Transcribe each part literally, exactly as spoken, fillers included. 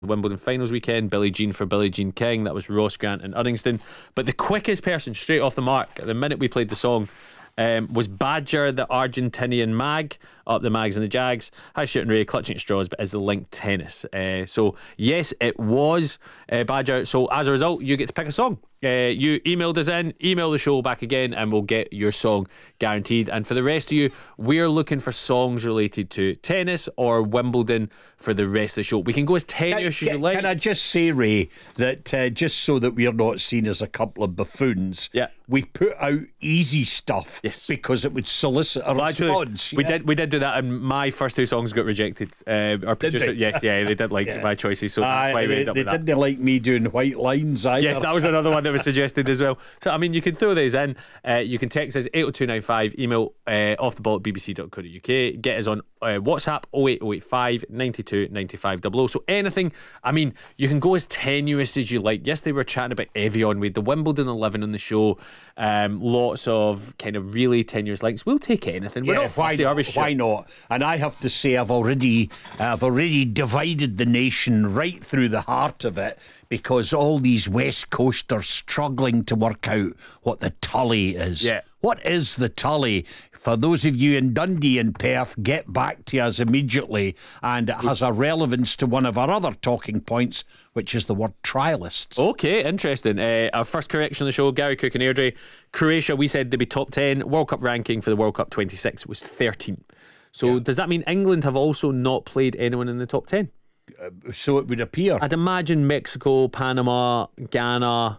Wimbledon finals weekend. Billie Jean for Billie Jean King. That was Ross, Grant and Uddingston. But the quickest person straight off the mark at the minute we played the song um, was Badger, the Argentinian mag. Up the Mags and the Jags. Has Shooting Ray, Clutching at Straws, but is the link tennis. Uh, so yes, it was uh, Badger. So as a result, you get to pick a song. Uh, you emailed us in, email the show back again, and we'll get your song guaranteed. And for the rest of you, we're looking for songs related to tennis or Wimbledon for the rest of the show. We can go as tenuous can, as you like. Can I just say, Ray, that uh, just so that we're not seen as a couple of buffoons, yeah. we put out easy stuff yes. because it would solicit a well, response. Actually, we yeah. did we did do that, and my first two songs got rejected. Uh, our producer, yes, yeah, they did like yeah. my choices, so that's uh, why we they, ended up they with that. didn't like me doing white lines either. Yes, that was another one that was suggested as well. So I mean, you can throw these in. Uh, you can text us eight oh two nine five, email uh, off the ball at b b c dot co dot u k, get us on uh, WhatsApp oh eight oh eight five, nine two, nine five double oh. So anything, I mean, you can go as tenuous as you like. Yes, they were chatting about Evian. We had the Wimbledon eleven on the show. Um, lots of kind of really tenuous links. We'll take anything. We're yeah, not fussy, why, are we? Why not? And I have to say, I've already, I've already divided the nation right through the heart of it, because all these West Coasters struggling to work out what the Tully is. Yeah. What is the Tully? For those of you in Dundee and Perth, get back to us immediately. And it has a relevance to one of our other talking points, which is the word trialists. Okay, interesting. Uh, our first correction on the show, Gary Cook and Airdrie. Croatia, we said they'd be top ten. World Cup ranking for the World Cup twenty-six was thirteenth. So yeah. does that mean England have also not played anyone in the top ten? Uh, so it would appear. I'd imagine Mexico, Panama, Ghana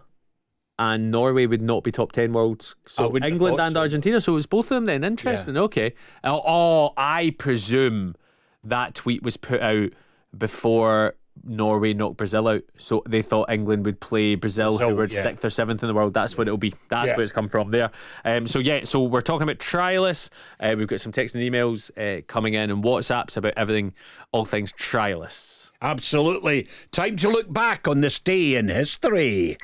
and Norway would not be top ten worlds. So England and so. Argentina. So it was both of them then. Interesting. Yeah. Okay. Oh, oh, I presume that tweet was put out before Norway knocked Brazil out. So they thought England would play Brazil, Brazil who were yeah. sixth or seventh in the world. That's yeah. what it'll be. That's yeah. where it's come from there. Um, so yeah, so we're talking about trialists. Uh, we've got some texts and emails uh, coming in and WhatsApps about everything, all things trialists. Absolutely. Time to look back on this day in history.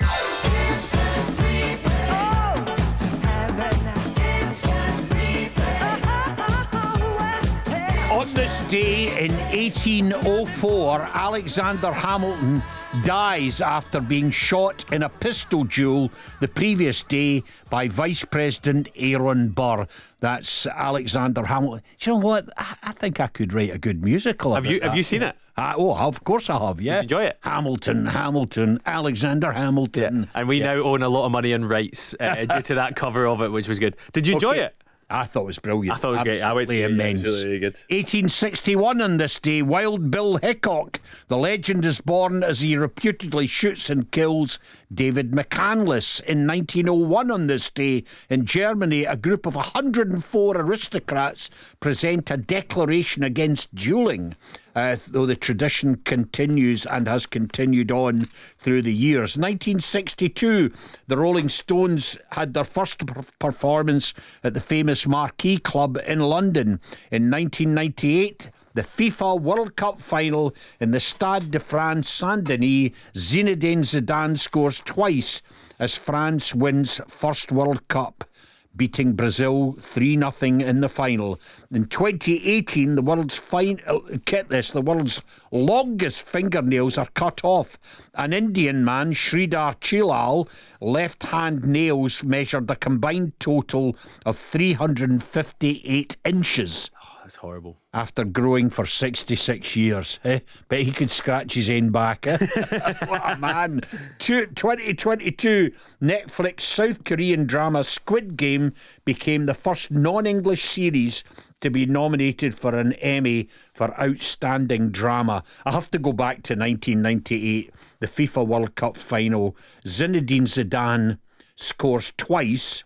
On this day in eighteen oh four, Alexander Hamilton dies after being shot in a pistol duel the previous day by Vice President Aaron Burr. That's Alexander Hamilton. Do you know what? I, I think I could write a good musical. Have you that. Have you seen it? Uh, oh, of course I have. Yeah, Did you enjoy it? Hamilton, Hamilton, Alexander Hamilton, yeah. and we yeah. now own a lot of money in rights uh, due to that cover of it, which was good. Did you enjoy okay. it? I thought it was brilliant. I thought it was great. I went to see immense. It. It was really good. eighteen sixty-one on this day, Wild Bill Hickok, the legend, is born as he reputedly shoots and kills David McCandless. In nineteen oh one on this day, in Germany, a group of one hundred four aristocrats present a declaration against duelling. Uh, though the tradition continues and has continued on through the years. nineteen sixty-two, the Rolling Stones had their first performance at the famous Marquee Club in London. In nineteen ninety-eight, the FIFA World Cup final in the Stade de France Saint-Denis, Zinedine Zidane scores twice as France wins first World Cup, beating Brazil three nothing in the final. In twenty eighteen, the world's fine, get this, the world's longest fingernails are cut off. An Indian man, Sridhar Chilal, left-hand nails measured a combined total of three hundred fifty-eight inches. That's horrible. After growing for sixty-six years. Eh? Bet he could scratch his own back. Eh? What a man. twenty twenty-two, Netflix South Korean drama Squid Game became the first non-English series to be nominated for an Emmy for Outstanding Drama. I have to go back to nineteen ninety-eight, the FIFA World Cup final. Zinedine Zidane scores twice.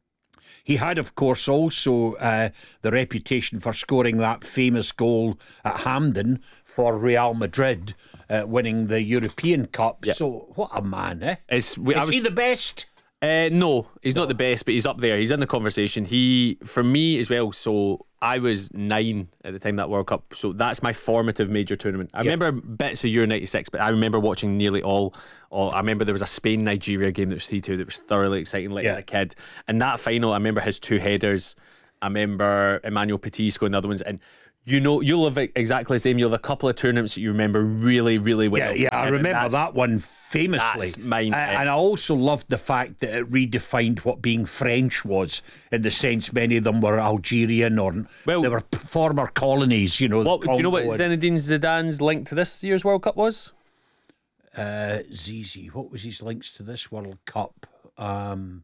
He had, of course, also uh, the reputation for scoring that famous goal at Hampden for Real Madrid, uh, winning the European Cup. Yep. So, what a man, eh? Is, we, Is was, he the best? Uh, no, he's no. not the best, but he's up there. He's in the conversation. He, for me as well, so I was nine at the time that World Cup, so that's my formative major tournament. I yep. remember bits of Euro ninety-six, but I remember watching nearly all, all I remember there was a Spain-Nigeria game that was three two that was thoroughly exciting, like yeah. as a kid. And that final, I remember his two headers. I remember Emmanuel Petit scoring the other ones. And You know, you'll have it exactly the same. You'll have a couple of tournaments that you remember really, really well. Yeah, yeah, I And remember that's- that one famously. that's mine. Uh, and I also loved the fact that it redefined what being French was, in the sense many of them were Algerian or Well- they were p- former colonies, you know. What, do you know what Congo and- Zinedine Zidane's link to this year's World Cup was? Uh, Zizi, what was his links to this World Cup? Um,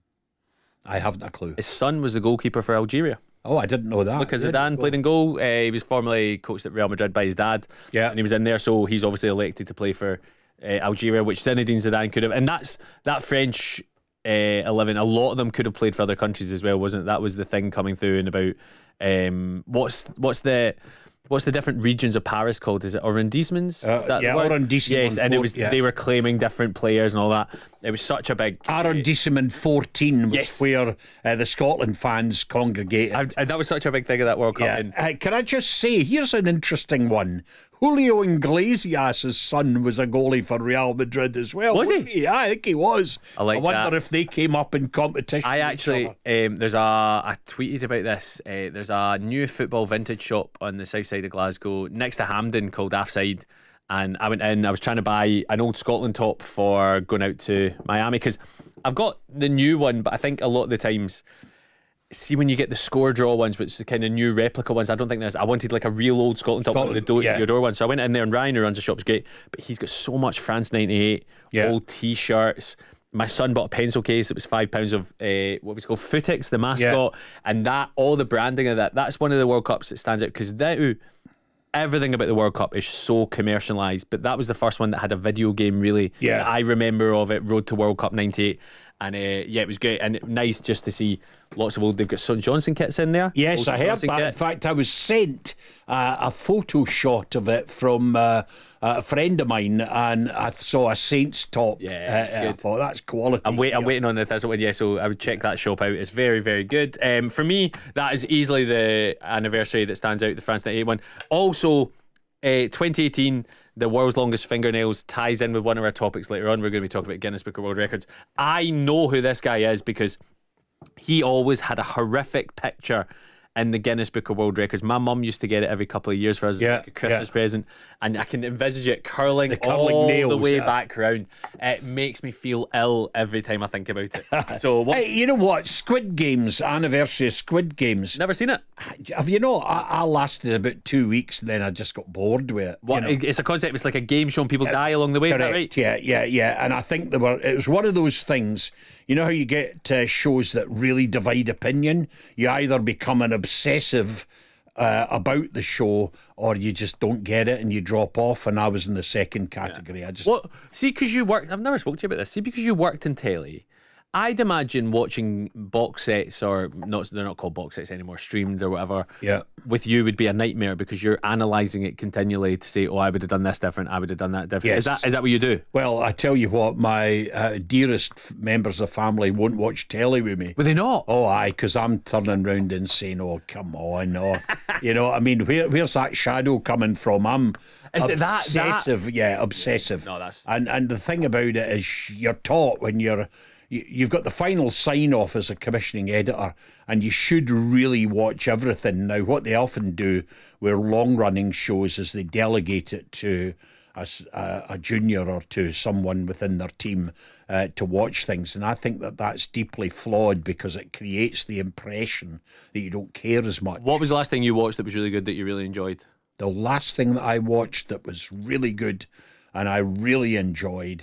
I haven't a clue. His son was the goalkeeper for Algeria. Oh, I didn't know that. Because There Zidane you go. played in goal. Uh, he was formerly coached at Real Madrid by his dad. Yeah. And he was in there, so he's obviously elected to play for uh, Algeria, which Zinedine Zidane could have. And that's that French uh, eleven. A lot of them could have played for other countries as well, wasn't it? That was the thing coming through and about um, what's what's the. What's the different regions of Paris called? Is it arrondissements? Uh, Is that yeah, the word? arrondissement Yes, and it four, was yeah. they were claiming different players and all that. It was such a big. Arrondissement fourteen was Yes. where uh, the Scotland fans congregated. I, I, that was such a big thing of that World Cup. Yeah. And Uh, can I just say, here's an interesting one. Julio Iglesias' son was a goalie for Real Madrid as well. Was he? wasn't Yeah, I think he was. I like wonder that. if they came up in competition. I with each actually, other. um, there's a, I tweeted about this. Uh, there's a new football vintage shop on the south side of Glasgow next to Hampden called Offside. And I went in, I was trying to buy an old Scotland top for going out to Miami because I've got the new one, but I think a lot of the times, see when you get the score draw ones, which is the kind of new replica ones, I don't think there's, I wanted like a real old Scotland top, like the Do- yeah. Theodore one. So I went in there and Ryan, who runs the shop's great, but he's got so much France ninety-eight, Yeah. old t-shirts. My son bought a pencil case. It was five pounds of uh, what was it called Futix, the mascot, and that all the branding of that. That's one of the World Cups that stands out because now everything about the World Cup is so commercialised. But that was the first one that had a video game. Really, Yeah. that I remember of it. Road to World Cup ninety-eight, and uh, yeah, it was great and nice just to see lots of old. They've got Son Johnson kits in there. Yes, Old I heard Johnson that. In kit. fact, I was sent uh, a photo shot of it from uh, a friend of mine, and I saw a Saints top. Yeah, it's uh, I good. thought that's quality. I'm, wait, I'm waiting on the Thistle one, yeah, so I would check that shop out. It's very, very good. Um, for me, that is easily the anniversary that stands out, the France ninety-eight one. Also, uh, twenty eighteen, the world's longest fingernails ties in with one of our topics later on. We're going to be talking about Guinness Book of World Records. I know who this guy is because he always had a horrific picture in the Guinness Book of World Records. My mum used to get it every couple of years for us as Yeah, like a Christmas yeah. present, and I can envisage it curling, The curling all the nails, way yeah. back round. It makes me feel ill every time I think about it. So, what, Hey, you know what? Squid Games, anniversary of Squid Games. never seen it. Have you know, I, I lasted about two weeks and then I just got bored with it. What, you know? It's a concept. It's like a game show and people die along the way. Is that right? Correct. Yeah, yeah, yeah. And I think there were. It was one of those things. You know how you get uh, shows that really divide opinion. You either become an obsessive uh, about the show, or you just don't get it and you drop off. And I was in the second category. I just What? See, because you worked. I've never spoken to you about this. See, because you worked in telly. I'd imagine watching box sets, or not, they're not called box sets anymore, streamed or whatever, Yeah. with you would be a nightmare because you're analysing it continually to say, oh, I would have done this different, I would have done that different. Is Yes. that is that what you do? Well, I tell you what, my uh, dearest f- members of family won't watch telly with me. Were they not? Oh, aye, because I'm turning round and saying, "Oh, come on, oh." You know, I mean, where, where's that shadow coming from? I'm Is it that- that- obsessive, yeah, obsessive. No, that's- and and the thing about it is, you're taught when you're. you- You've got the final sign off as a commissioning editor, and you should really watch everything. Now, what they often do with long running shows is they delegate it to a, s- a- a junior or to someone within their team uh, to watch things. And I think that that's deeply flawed because it creates the impression that you don't care as much. What was the last thing you watched that was really good that you really enjoyed? The last thing that I watched that was really good and I really enjoyed.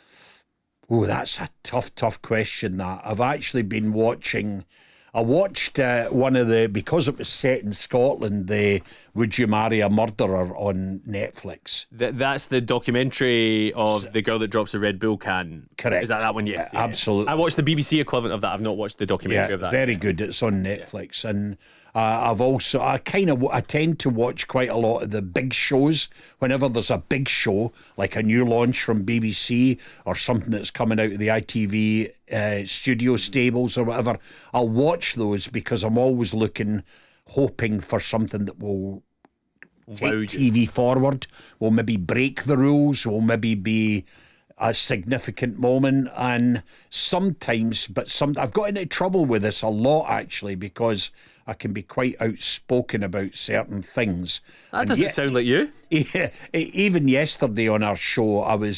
Oh, that's a tough, tough question. That I've actually been watching. I watched uh, one of the, because it was set in Scotland, the Would You Marry a Murderer on Netflix. Th- that's the documentary of the girl that drops the Red Bull can. Correct. Is that that one? Yes. Yeah, absolutely. I watched the B B C equivalent of that. I've not watched the documentary Yeah, of that. very good. It's on Netflix, and uh, I've also I kind of I tend to watch quite a lot of the big shows. Whenever there's a big show, like a new launch from B B C or something that's coming out of the I T V uh, studio stables or whatever, I'll watch those because I'm always looking, hoping for something that will take Wowed you. T V forward, will maybe break the rules, will maybe be a significant moment, and sometimes, but some I've got into trouble with this a lot actually, because I can be quite outspoken about certain things. That And doesn't yet- sound like you. Yeah, even yesterday on our show, I was